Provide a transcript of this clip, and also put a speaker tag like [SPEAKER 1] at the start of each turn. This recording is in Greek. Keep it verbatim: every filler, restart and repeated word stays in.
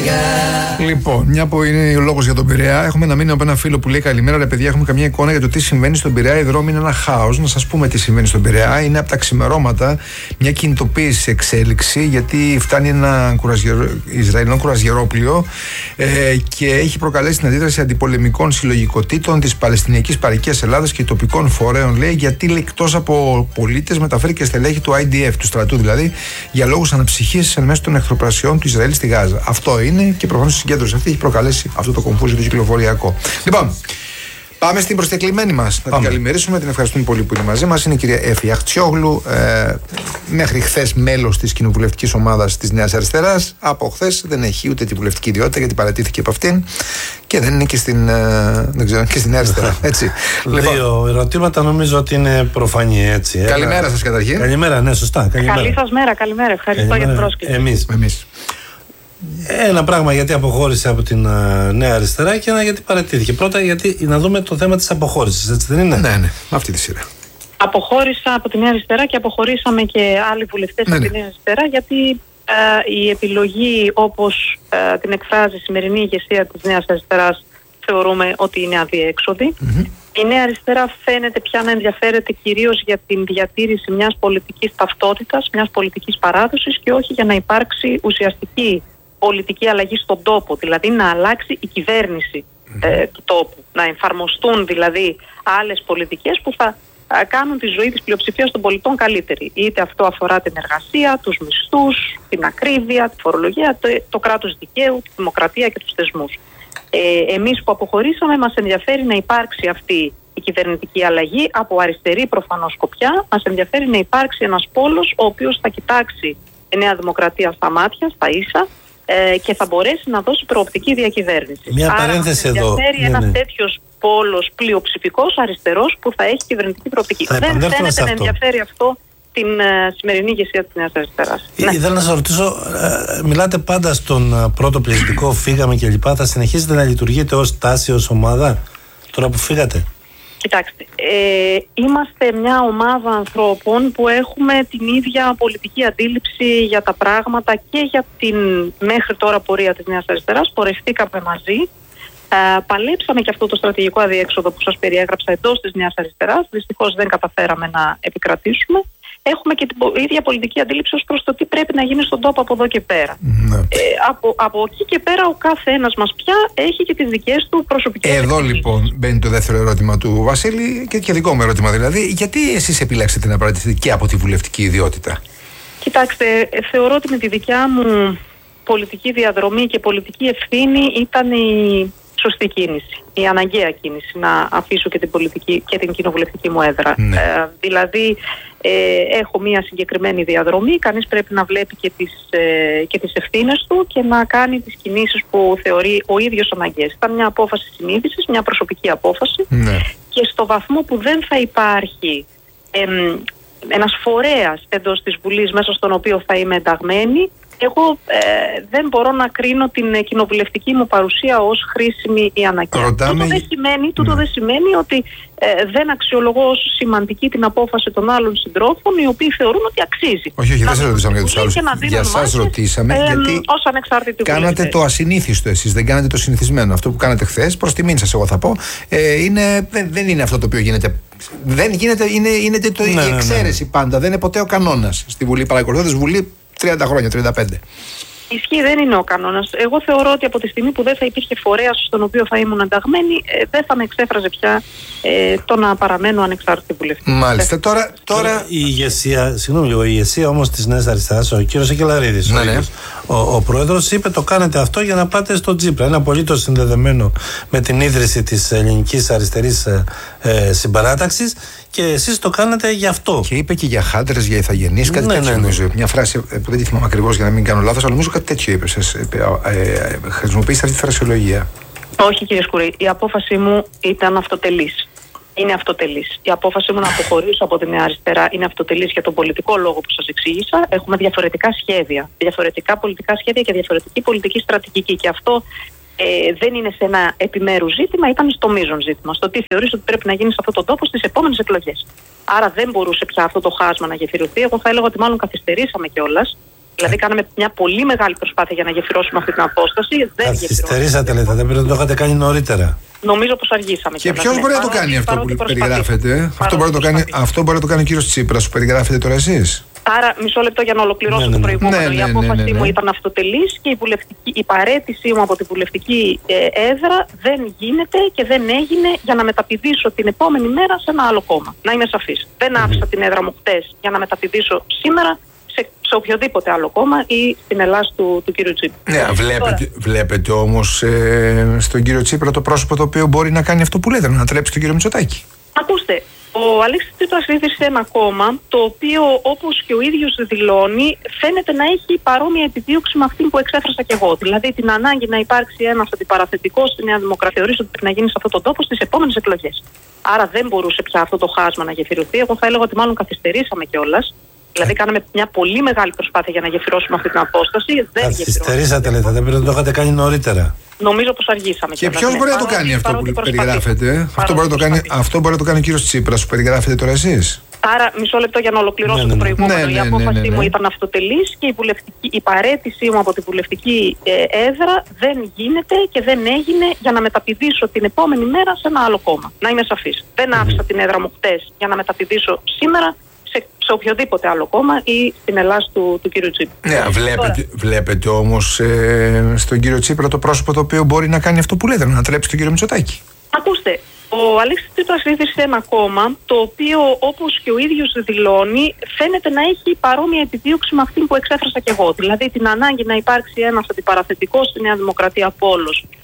[SPEAKER 1] Λοιπόν, μια που είναι ο λόγος για τον Πειραιά, έχουμε ένα μήνυμα από ένα φίλο που λέει: καλημέρα, ρε παιδιά. Έχουμε καμία εικόνα για το τι συμβαίνει στον Πειραιά. Οι δρόμοι είναι ένα χάος. Να σας πούμε τι συμβαίνει στον Πειραιά. Είναι από τα ξημερώματα μια κινητοποίηση σε εξέλιξη, γιατί φτάνει ένα κουρασγερο... Ισραηλινό κουρασγερόπλοιο ε, και έχει προκαλέσει την αντίδραση αντιπολεμικών συλλογικοτήτων της Παλαιστινιακής Παροικίας Ελλάδας και τοπικών φορέων. Λέει γιατί λέει, εκτός από πολίτες, μεταφέρει και στελέχη του άι ντι εφ, του στρατού δηλαδή, για λόγους αναψυχής εν μέσω των εχθροπρασιών του Ισραήλ στη Γάζα. Αυτό είναι και προφανώς η συγκέντρωση αυτή έχει προκαλέσει αυτό το κομφούζιο το κυκλοφοριακό. Λοιπόν, πάμε στην προσκεκλημένη μας. Να την καλημερίσουμε, την ευχαριστούμε πολύ που είναι μαζί μας. Είναι η κυρία Έφη Αχτσιόγλου, ε, μέχρι χθες μέλος της κοινοβουλευτικής ομάδας της Νέας Αριστεράς. Από χθες δεν έχει ούτε τη βουλευτική ιδιότητα, γιατί παρατήθηκε από αυτήν και δεν είναι και στην, ε, δεν ξέρω, και στην Νέα Αριστερά. Έτσι.
[SPEAKER 2] Λοιπόν, δύο ερωτήματα νομίζω ότι είναι προφανή. Έτσι.
[SPEAKER 1] Καλημέρα σας καταρχήν.
[SPEAKER 2] Καλημέρα, ναι, σωστά. Καλημέρα.
[SPEAKER 3] Καλή σας μέρα, καλημέρα. Ευχαριστώ καλημέρα για την πρόσκληση.
[SPEAKER 2] Εμείς.
[SPEAKER 1] Εμείς.
[SPEAKER 2] Ένα πράγμα γιατί αποχώρησε από την uh, Νέα Αριστερά και ένα γιατί παραιτήθηκε. Πρώτα γιατί να δούμε το θέμα της αποχώρησης, έτσι δεν είναι?
[SPEAKER 1] Ναι, ναι, με αυτή τη σειρά.
[SPEAKER 3] Αποχώρησα από τη Νέα Αριστερά και αποχωρήσαμε και άλλοι βουλευτές ναι, από τη Νέα Αριστερά, γιατί ε, η επιλογή όπως ε, την εκφράζει η σημερινή ηγεσία της Νέας Αριστεράς θεωρούμε ότι είναι αδιέξοδη. Mm-hmm. Η Νέα Αριστερά φαίνεται πια να ενδιαφέρεται κυρίως για την διατήρηση μιας πολιτικής ταυτότητας, μιας πολιτικής παράδοσης και όχι για να υπάρξει ουσιαστική πολιτική αλλαγή στον τόπο, δηλαδή να αλλάξει η κυβέρνηση mm-hmm. ε, του τόπου, να εφαρμοστούν δηλαδή άλλες πολιτικές που θα ε, κάνουν τη ζωή της πλειοψηφίας των πολιτών καλύτερη. Είτε αυτό αφορά την εργασία, τους μισθούς, την ακρίβεια, τη φορολογία, το, το κράτος δικαίου, τη δημοκρατία και τους θεσμούς. Ε, εμείς που αποχωρήσαμε μας ενδιαφέρει να υπάρξει αυτή η κυβερνητική αλλαγή από αριστερή προφανώς σκοπιά. Μας ενδιαφέρει να υπάρξει ένας πόλος ο οποίος θα κοιτάξει τη Νέα Δημοκρατία στα μάτια, στα ίσα, ε, και θα μπορέσει να δώσει προοπτική διακυβέρνηση.
[SPEAKER 2] Μια
[SPEAKER 3] Άρα
[SPEAKER 2] παρένθεση
[SPEAKER 3] μας ενδιαφέρει
[SPEAKER 2] εδώ.
[SPEAKER 3] ένας
[SPEAKER 2] ναι, ναι.
[SPEAKER 3] τέτοιος πόλος πλειοψηφικός αριστερός που θα έχει κυβερνητική προοπτική.
[SPEAKER 2] Θα
[SPEAKER 3] Δεν φαίνεται
[SPEAKER 2] να
[SPEAKER 3] ενδιαφέρει αυτό την uh, σημερινή ηγεσία της Νέας Αριστεράς.
[SPEAKER 2] Ναι. Ήθελα να σας ρωτήσω, ε, μιλάτε πάντα στον uh, πρώτο πληθυντικό, φύγαμε κλπ. Θα συνεχίσετε να λειτουργείτε ως τάση, ως ομάδα, τώρα που φύγατε?
[SPEAKER 3] Κοιτάξτε, ε, είμαστε μια ομάδα ανθρώπων που έχουμε την ίδια πολιτική αντίληψη για τα πράγματα και για την μέχρι τώρα πορεία της Νέας Αριστεράς. Πορευτήκαμε μαζί. Ε, παλέψαμε και αυτό το στρατηγικό αδιέξοδο που σας περιέγραψα εντός της Νέας Αριστεράς. Δυστυχώς δεν καταφέραμε να επικρατήσουμε. Έχουμε και την ίδια πολιτική αντίληψη ως προς το τι πρέπει να γίνει στον τόπο από εδώ και πέρα.
[SPEAKER 1] Ναι.
[SPEAKER 3] Ε, από, από εκεί και πέρα ο κάθε ένας μας πια έχει και τις δικές του προσωπικές
[SPEAKER 1] Εδώ
[SPEAKER 3] εξελίξεις.
[SPEAKER 1] λοιπόν μπαίνει το δεύτερο ερώτημα του Βασίλη και, και δικό μου ερώτημα δηλαδή. Γιατί εσείς επιλέξετε να παρατηθείτε και από τη βουλευτική ιδιότητα?
[SPEAKER 3] Κοιτάξτε, θεωρώ ότι με τη δικιά μου πολιτική διαδρομή και πολιτική ευθύνη ήταν η σωστή κίνηση, η αναγκαία κίνηση να αφήσω και την, πολιτική, και την κοινοβουλευτική μου έδρα.
[SPEAKER 1] Ναι.
[SPEAKER 3] Ε, δηλαδή ε, έχω μια συγκεκριμένη διαδρομή, κανείς πρέπει να βλέπει και τις, ε, και τις ευθύνες του και να κάνει τις κινήσεις που θεωρεί ο ίδιος αναγκαίες. Ήταν μια απόφαση συνείδησης, μια προσωπική απόφαση
[SPEAKER 1] Ναι.
[SPEAKER 3] και στο βαθμό που δεν θα υπάρχει ε, ένας φορέας εντός της Βουλής μέσα στον οποίο θα είμαι ενταγμένη, εγώ ε, δεν μπορώ να κρίνω την κοινοβουλευτική μου παρουσία ως χρήσιμη ή αναγκαία.
[SPEAKER 1] Ρωτάμε...
[SPEAKER 3] Τούτο, δεν σημαίνει, τούτο
[SPEAKER 1] ναι.
[SPEAKER 3] δεν σημαίνει ότι ε, δεν αξιολογώ ως σημαντική την απόφαση των άλλων συντρόφων, οι οποίοι θεωρούν ότι αξίζει.
[SPEAKER 1] Όχι, όχι, δεν σας ρωτήσαμε για τους άλλους.
[SPEAKER 3] Για
[SPEAKER 1] σας ρωτήσαμε
[SPEAKER 3] ε,
[SPEAKER 1] γιατί
[SPEAKER 3] ως ανεξάρτητη
[SPEAKER 1] κάνατε
[SPEAKER 3] βουλευτές.
[SPEAKER 1] το ασυνήθιστο εσείς, δεν κάνατε το συνηθισμένο. Αυτό που κάνατε χθες, προς τιμήν σας εγώ θα πω, ε, είναι, δεν, δεν είναι αυτό το οποίο γίνεται. Δεν γίνεται, είναι, είναι το,
[SPEAKER 2] ναι,
[SPEAKER 1] η
[SPEAKER 2] ναι,
[SPEAKER 1] εξαίρεση ναι. πάντα, δεν είναι ποτέ ο κανόνας στη Βουλή. Παρακολουθώντας Βουλή τριάντα χρόνια, τριάντα πέντε.
[SPEAKER 3] Ισχύει, δεν είναι ο κανόνας. Εγώ θεωρώ ότι από τη στιγμή που δεν θα υπήρχε φορέας στον οποίο θα ήμουν ενταγμένη, ε, δεν θα με εξέφραζε πια ε, το να παραμένω ανεξάρτητη βουλευτή.
[SPEAKER 1] Μάλιστα. Τώρα, τώρα...
[SPEAKER 2] Η ηγεσία, συγγνώμη λίγο, η ηγεσία όμως της Νέας Αριστεράς, ο κύριος Ακελαρίδης,
[SPEAKER 1] ναι,
[SPEAKER 2] ο,
[SPEAKER 1] ναι.
[SPEAKER 2] ο, ο πρόεδρος είπε το κάνετε αυτό για να πάτε στο Τσίπρα. Είναι απολύτως συνδεδεμένο με την ίδρυση της ελληνικής αριστερής ε, ε, συμπαράταξης και εσείς το κάνετε γι' αυτό.
[SPEAKER 1] Και είπε και για χάντρες, για ηθαγενείς, κάτι
[SPEAKER 2] ναι,
[SPEAKER 1] τέτοιο ναι, ναι. νομίζω. Μια φράση που δεν τη θυμάμαι ακριβώς για να μην κάνω λάθος, αλλά νομίζω κάτι τέτοιο είπε. Ε, ε, χρησιμοποιήσατε αυτή τη φρασιολογία.
[SPEAKER 3] Όχι κύριε Σκουρή, η απόφαση μου ήταν αυτοτελής. Είναι αυτοτελής. Η απόφαση μου να αποχωρήσω από τη Νέα Αριστερά είναι αυτοτελής για τον πολιτικό λόγο που σας εξήγησα. Έχουμε διαφορετικά σχέδια, διαφορετικά πολιτικά σχέδια και διαφορετική πολιτική στρατηγική. Και αυτό ε, δεν είναι σε ένα επιμέρους ζήτημα, ήταν στο μείζον ζήτημα. Στο τι θεωρείς ότι πρέπει να γίνει σε αυτόν τον τόπο στις επόμενες εκλογές. Άρα δεν μπορούσε πια αυτό το χάσμα να γεφυρωθεί. Εγώ θα έλεγα ότι μάλλον καθυστερήσαμε κιόλας. Δηλαδή, κάναμε μια πολύ μεγάλη προσπάθεια για να γεφυρώσουμε αυτή την απόσταση.
[SPEAKER 2] Καθυστερήσατε, λέτε, δεν πρέπει να το είχατε κάνει νωρίτερα.
[SPEAKER 3] Νομίζω πως αργήσαμε.
[SPEAKER 1] Και ποιος μπορεί να το κάνει αυτό που περιγράφετε? Αυτό μπορεί να το κάνει, αυτό μπορεί να το κάνει ο κύριος Τσίπρας που περιγράφετε τώρα εσείς.
[SPEAKER 3] Άρα, μισό λεπτό για να ολοκληρώσω
[SPEAKER 2] ναι, ναι,
[SPEAKER 3] το προηγούμενο.
[SPEAKER 1] ναι, ναι,
[SPEAKER 3] η απόφαση
[SPEAKER 1] ναι, ναι, ναι.
[SPEAKER 3] μου ήταν αυτοτελής και η, βουλευτική, η παραίτησή μου από τη βουλευτική ε, έδρα δεν γίνεται και δεν έγινε για να μεταπηδήσω την επόμενη μέρα σε ένα άλλο κόμμα. Να είμαι σαφής. Δεν mm-hmm. άφησα την έδρα μου χτες για να μεταπηδήσω σήμερα σε, σε οποιοδήποτε άλλο κόμμα ή στην Ελλάδα του, του κύριου Τσίπρα.
[SPEAKER 1] Ναι, βλέπετε, βλέπετε όμως ε, στον κύριο Τσίπρα το πρόσωπο το οποίο μπορεί να κάνει αυτό που λέτε, να ανατρέψει τον κύριο Μητσοτάκη.
[SPEAKER 3] Ακούστε, ο Αλέξης Τσίπρας ίδρυσε ένα κόμμα το οποίο, όπως και ο ίδιος δηλώνει, φαίνεται να έχει παρόμοια επιδίωξη με αυτή που εξέφρασα και εγώ. Δηλαδή την ανάγκη να υπάρξει ένας αντιπαραθετικός στη Νέα Δημοκρατία. Θεωρείς ότι πρέπει να γίνει σε αυτόν τον τόπο στις επόμενες εκλογές. Άρα δεν μπορούσε πια αυτό το χάσμα να γεφυρωθεί. Εγώ θα έλεγα ότι μάλλον καθυστερήσαμε κιόλας. Δηλαδή, κάναμε μια πολύ μεγάλη προσπάθεια για να γεφυρώσουμε αυτή την απόσταση.
[SPEAKER 2] Καθυστερήσατε, λέτε, δεν πρέπει να το είχατε κάνει νωρίτερα.
[SPEAKER 3] Νομίζω πως αργήσαμε.
[SPEAKER 1] Και ποιος ναι. μπορεί να το κάνει αυτό που περιγράφετε? Αυτό μπορεί, να το κάνει, αυτό μπορεί να το κάνει ο κύριος Τσίπρας που περιγράφετε τώρα εσείς.
[SPEAKER 3] Άρα, μισό λεπτό για να ολοκληρώσω ναι, ναι, ναι. το προηγούμενο. Ναι, ναι, η απόφαση ναι, ναι, ναι. μου ήταν αυτοτελής και η, βουλευτική, η παραίτησή μου από τη βουλευτική ε, έδρα δεν γίνεται και δεν έγινε για να μεταπηδήσω την επόμενη μέρα σε ένα άλλο κόμμα. Να είμαι σαφής. Δεν mm-hmm. άφησα την έδρα μου χτες για να μεταπηδήσω σήμερα σε, σε οποιοδήποτε άλλο κόμμα ή στην Ελλάδα του, του κύριου Τσίπρα.
[SPEAKER 1] Ναι, βλέπετε, βλέπετε όμως ε, στον κύριο Τσίπρα το πρόσωπο το οποίο μπορεί να κάνει αυτό που λέτε, να ανατρέψει τον κύριο Μητσοτάκη.
[SPEAKER 3] Ακούστε, ο Αλέξης Τσίπρας ίδρυσε ένα κόμμα το οποίο, όπως και ο ίδιος δηλώνει, φαίνεται να έχει παρόμοια επιδίωξη με αυτή που εξέφρασα και εγώ. Δηλαδή την ανάγκη να υπάρξει ένας αντιπαραθετικός στη Νέα Δημοκρατία από όλους.